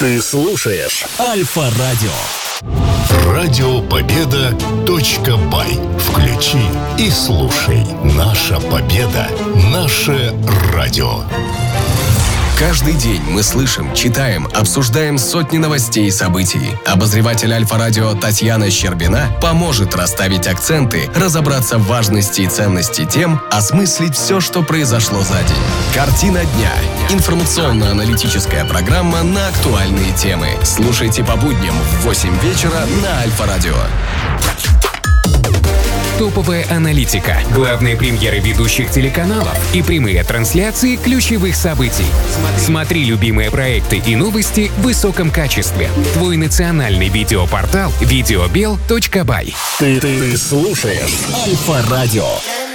Ты слушаешь Альфа-радио. Радиопобеда.бай. Включи и слушай. Наша победа. Наше радио. Каждый день мы слышим, читаем, обсуждаем сотни новостей и событий. Обозреватель Альфа-радио Татьяна Щербина поможет расставить акценты, разобраться в важности и ценности тем, осмыслить все, что произошло за день. Картина дня. Информационно-аналитическая программа на актуальные темы. Слушайте по будням в 8 вечера на Альфа-радио. Топовая аналитика, главные премьеры ведущих телеканалов и прямые трансляции ключевых событий. Смотри любимые проекты и новости в высоком качестве. Твой национальный видеопортал videobel.by. Ты слушаешь Альфа-радио.